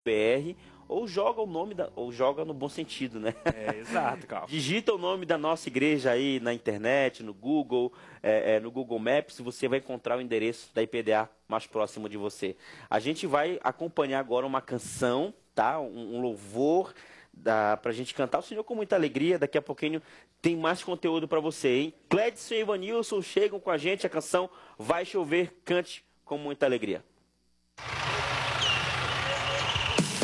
ou joga o nome ou joga no bom sentido, né? Exato, Carl. Digita o nome da nossa igreja aí na internet, no Google, no Google Maps, você vai encontrar o endereço da IPDA mais próximo de você. A gente vai acompanhar agora uma canção, tá? Um louvor pra gente cantar o Senhor com muita alegria. Daqui a pouquinho tem mais conteúdo para você, hein? Cledson e Ivanilson chegam com a gente, a canção Vai Chover, cante com muita alegria.